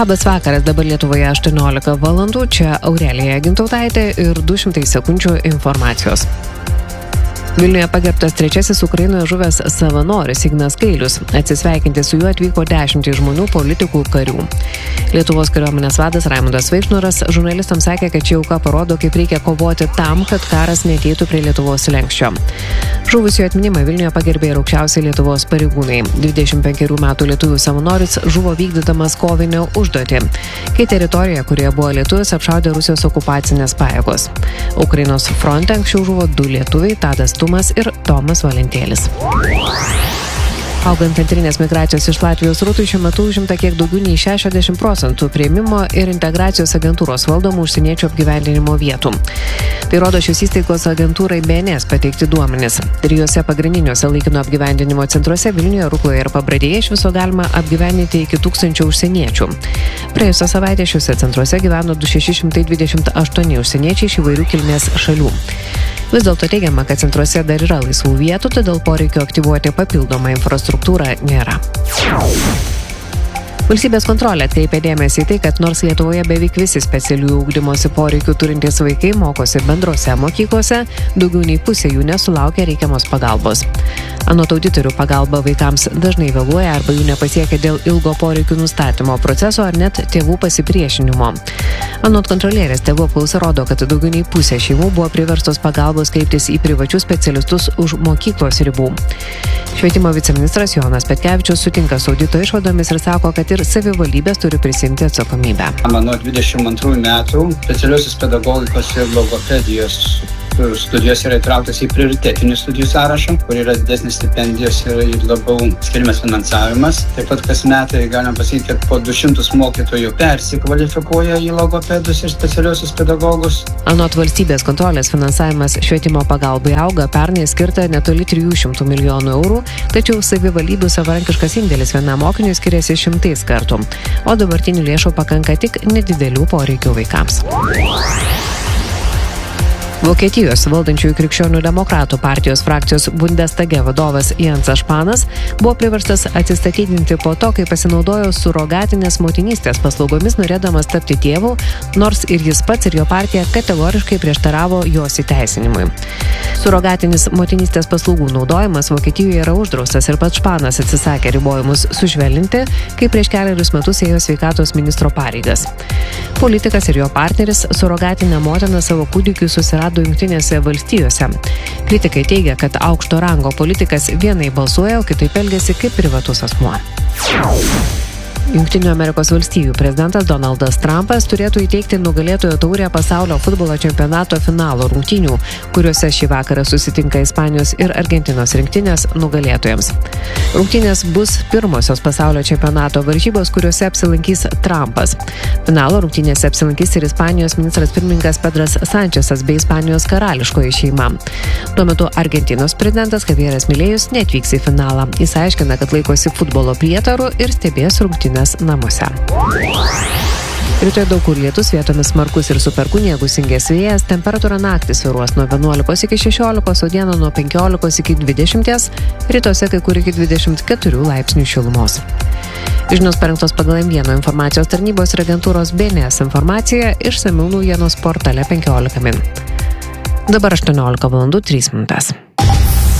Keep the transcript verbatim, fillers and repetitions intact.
Labas vakaras, dabar Lietuvoje aštuoniolika valandų, čia Aurelija Gintautaitė ir du šimtai sekundžių informacijos. Vilniuje pagerbtas trečiasis Ukrainoje žuvęs savanoris Ignas Gailius. Atsisveikinti su juo atvyko dešimtys žmonių, politikų, karių. Lietuvos kariuomenės vadas Raimundas Vaikšnoras žurnalistams sakė, kad ši auka parodo, kaip reikia kovoti tam, kad karas neateitų prie Lietuvos slenksčio. Žuvusių atminimą Vilniuje pagerbė ir aukščiausiai Lietuvos pareigūnai. dvidešimt penkerių metų lietuvių savanoris žuvo vykdydamas kovinę užduotį, kai teritorija, kurioje buvo lietuvis, apšaudė Rusijos okupacinės pajėgos. Ukrainos fronte anksčiau žuvo du lietuviai, Tadas Tumas ir Tomas Valentėlis. Augant antrinės migracijos iš Latvijos rūtų šiuo metu užimta kiek daugiau nei šešiasdešimt procentų priėmimo ir integracijos agentūros valdomų užsieniečių apgyvendinimo vietų. Tai rodo šios įstaigos agentūrai B N S pateikti duomenis. Trijose pagrindiniuose laikino apgyvendinimo centruose Vilniuje, Rukloje ir Pabradėje iš viso galima apgyvendinti iki tūkstančio užsieniečių. Praėjusią savaitę šiuose centruose gyveno du šeši šimtai dvidešimt aštuoni užsieniečiai iš įvairių kilmės šalių. Vis dėlto teigiama, kad centruose dar yra laisvų vietų, todėl poreikio aktyvuoti papildomą infrastruktūrą nėra. Valstybės kontrolė atkreipė dėmesį į tai, kad nors Lietuvoje beveik visi specialiųjų ugdymosi poreikių turintys vaikai mokosi bendrose mokyklose, daugiau nei pusė jų nesulaukia reikiamos pagalbos. Anot auditorių, pagalba vaikams dažnai vėluoja arba jų nepasiekia dėl ilgo poreikių nustatymo proceso ar net tėvų pasipriešinimo. Anot kontrolierės, tėvų apklausa rodo, kad daugiau nei pusė šeimų buvo priverstos pagalbos kreiptis į privačius specialistus už mokyklos ribų. Švietimo viceministras Jonas Petkevičius sutinka su audito išvadomis ir sako, kad ir savivaldybės turi prisimti atsakomybę. Nuo dvidešimt antrų metų specialiosios pedagogikos ir logopedijos studijos yra įtrauktas į prioritetinį studijų sąrašą, kur yra didesnis stipendijos ir labiau skiriamas finansavimas. Taip pat kas metai galim pasakyti, kad po du šimtus mokytojų persikvalifikuoja į logopedus ir specialiosius pedagogus. Anot valstybės kontrolės finansavimas švietimo pagalbai auga, pernai skirta netoli trijų šimtų milijonų eurų, tačiau savivaldybių savarankiškas indėlis vienam mokiniui skiriasi šimtais kartų, o dabartinių lėšų pakanka tik nedidelių poreikių vaikams. Vokietijos valdančiųjų krikščionių demokratų partijos frakcijos Bundestage vadovas Jensas Španas buvo priverstas atsistatydinti po to, kai pasinaudojo surogatinės motinystės paslaugomis norėdamas tapti tėvu, nors ir jis pats ir jo partija kategoriškai prieštaravo jos įteisinimui. Surogatinis motinystės paslaugų naudojimas Vokietijoje yra uždraustas ir pats Španas atsisakė ribojimus sušvelninti, kai prieš keliarius metus ėjo sveikatos ministro pareigas. Politikas ir jo partneris surogatinę motiną savo kūdikiui susirado Jungtinėse valstijose. Kritikai teigia, kad aukšto rango politikas vienai balsuoja, o kitaip elgiasi kaip privatus asmuo. Jungtinių Amerikos valstijų prezidentas Donaldas Trumpas turėtų įteikti nugalėtojo taurę pasaulio futbolo čempionato finalo rungtynių, kuriuose šį vakarą susitinka Ispanijos ir Argentinos rinktinės nugalėtojams. Rungtynės bus pirmosios pasaulio čempionato varžybos, kuriuose apsilankys Trumpas. Finalo rungtynėse apsilankys ir Ispanijos ministras pirmininkas Pedras Sančesas bei Ispanijos karališkoji šeima. Tuo metu Argentinos prezidentas Javieras Milėjus neatvyks į finalą. Jis aiškina, kad laikosi futbolo prietarų ir stebės rungtynės namuose. Rytoj daug kur lietus, vietomis smarkus ir su perkūnija gūsingas vėjas, temperatūra naktį svyruos nuo vienuolikos iki šešiolikos, o dieną nuo penkiolikos iki dvidešimties, rytuose kai kur iki dvidešimt keturių laipsnių šilumos. Žinios parengtos pagal M vieno informacijos tarnybos ir agentūros B N S informacija, išsamiau naujienos portale penkiolika min. Dabar aštuoniolika valandų trys minutės.